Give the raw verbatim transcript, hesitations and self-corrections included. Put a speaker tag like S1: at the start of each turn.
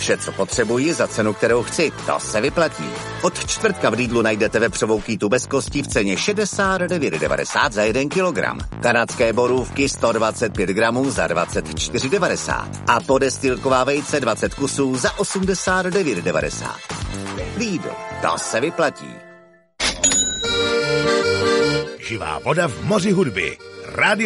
S1: Vše, co potřebuji za cenu, kterou chci, to se vyplatí. Od čtvrtka v Lidlu najdete vepřovou kýtu bez kostí v ceně šedesát devět devadesát za jeden kilogram. Kanadské borůvky sto dvacet pět gramů za dvacet čtyři devadesát. A podestýlková vejce dvacet kusů za osmdesát devět devadesát. Lidl, to se vyplatí.
S2: Živá voda v moři hudby. Radio